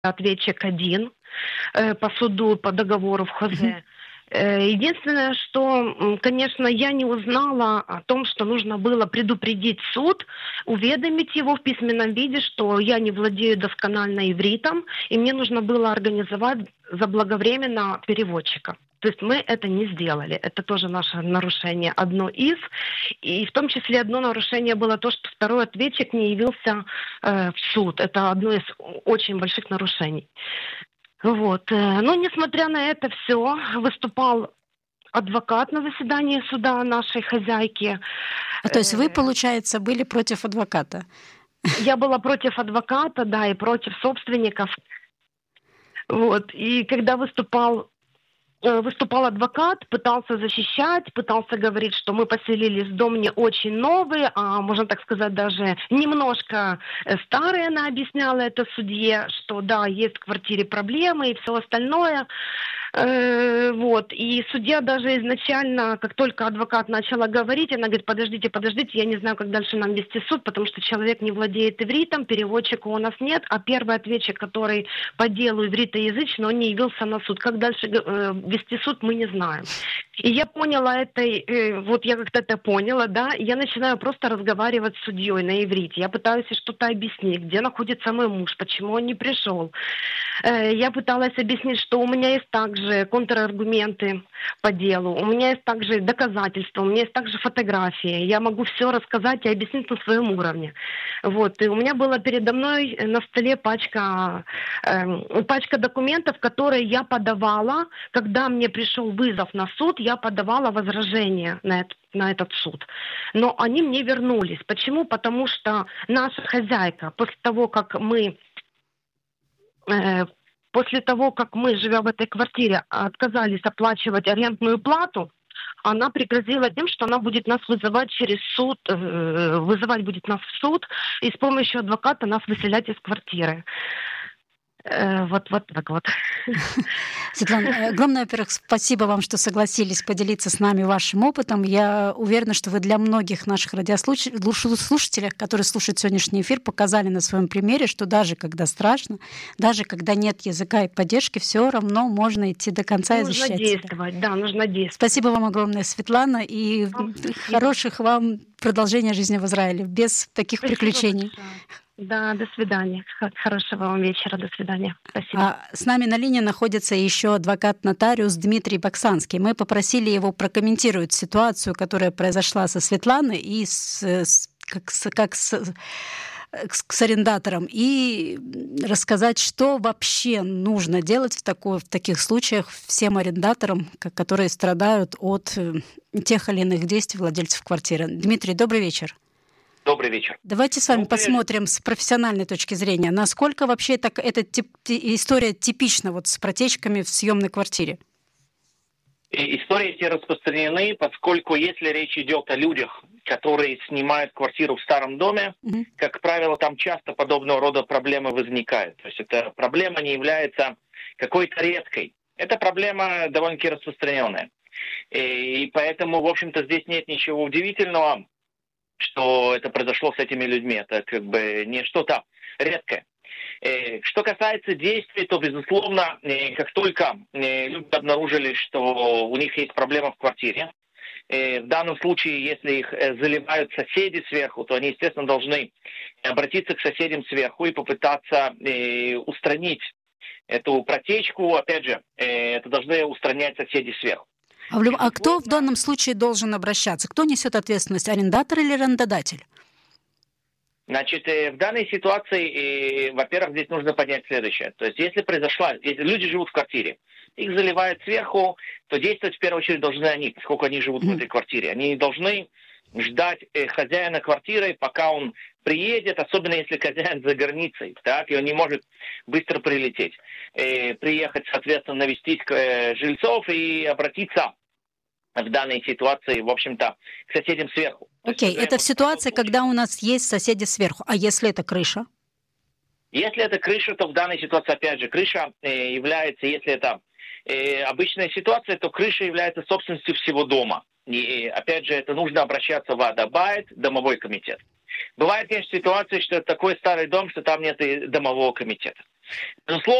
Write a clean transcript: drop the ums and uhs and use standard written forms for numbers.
ответчик один по суду, по договору в ХЗ. Единственное, что, конечно, я не узнала о том, что нужно было предупредить суд, уведомить его в письменном виде, что я не владею досконально ивритом, и мне нужно было организовать заблаговременно переводчика. То есть мы это не сделали. Это тоже наше нарушение, одно из. И в том числе одно нарушение было то, что второй ответчик не явился в суд. Это одно из очень больших нарушений. Вот. Но несмотря на это все, выступал адвокат на заседании суда нашей хозяйки. То есть вы, получается, были против адвоката? Я была против адвоката, да, и против собственников. Вот. И когда выступал адвокат, пытался защищать, пытался говорить, что мы поселились в дом не очень новый, а, можно так сказать, даже немножко старый. Она объясняла это судье, что да, есть в квартире проблемы и все остальное. Вот. И судья даже изначально, как только адвокат начала говорить, она говорит: подождите, я не знаю, как дальше нам вести суд, потому что человек не владеет ивритом, переводчика у нас нет, а первый ответчик, который по делу ивритоязычный, он не явился на суд. Как дальше вести суд, мы не знаем. И я поняла это, вот я как-то это поняла, да, и я начинаю просто разговаривать с судьей на иврите. Я пытаюсь ей что-то объяснить, где находится мой муж, почему он не пришел. Я пыталась объяснить, что у меня есть также контраргументы по делу, у меня есть также доказательства, у меня есть также фотографии. Я могу все рассказать и объяснить на своем уровне. Вот. И у меня была передо мной на столе пачка документов, которые я подавала, когда мне пришел вызов на суд, я подавала возражение на этот суд. Но они мне вернулись. Почему? Потому что наша хозяйка, после того, как мы, живя в этой квартире, отказались оплачивать арендную плату, она пригрозила тем, что она будет нас вызывать через суд, вызывать будет нас в суд и с помощью адвоката нас выселять из квартиры. Вот так вот. Светлана, огромное, во-первых, спасибо вам, что согласились поделиться с нами вашим опытом. Я уверена, что вы для многих наших радиослушателей, которые слушают сегодняшний эфир, показали на своем примере, что даже когда страшно, даже когда нет языка и поддержки, все равно можно идти до конца и защищать себя. Нужно действовать. Спасибо вам огромное, Светлана, и хороших вам продолжения жизни в Израиле, без таких приключений. Большое. Да, до свидания. Хорошего вам вечера. До свидания. Спасибо. С нами на линии находится еще адвокат-нотариус Дмитрий Баксанский. Мы попросили его прокомментировать ситуацию, которая произошла со Светланой и с арендатором, и рассказать, что вообще нужно делать в таких случаях всем арендаторам, которые страдают от тех или иных действий владельцев квартиры. Дмитрий, добрый вечер. Добрый вечер. Давайте с вами посмотрим с профессиональной точки зрения, насколько вообще эта история типична вот с протечками в съемной квартире. Истории эти распространены, поскольку если речь идет о людях, которые снимают квартиру в старом доме, как правило, там часто подобного рода проблемы возникают. То есть эта проблема не является какой-то редкой. Эта проблема довольно-таки распространенная. И поэтому, в общем-то, здесь нет ничего удивительного, что это произошло с этими людьми. Это как бы не что-то редкое. Что касается действий, то, безусловно, как только люди обнаружили, что у них есть проблема в квартире, в данном случае, если их заливают соседи сверху, то они, естественно, должны обратиться к соседям сверху и попытаться устранить эту протечку. Опять же, это должны устранять соседи сверху. А кто в данном случае должен обращаться? Кто несет ответственность, арендатор или арендодатель? Значит, в данной ситуации, во-первых, здесь нужно понять следующее. То есть, если люди живут в квартире, их заливают сверху, то действовать в первую очередь должны они, поскольку они живут в этой квартире. Они должны ждать хозяина квартиры, пока он приедет, особенно если хозяин за границей, так, и он не может быстро прилететь. Приехать, соответственно, навестить жильцов и обратиться в данной ситуации, в общем-то, к соседям сверху. Окей, это в ситуации, когда у нас есть соседи сверху. А если это крыша? Если это крыша, то в данной ситуации, опять же, крыша является, если это обычная ситуация, то крыша является собственностью всего дома. И, опять же, это нужно обращаться в Адабайт, домовой комитет. Бывает, конечно, ситуация, что это такой старый дом, что там нет и домового комитета. Безусловно,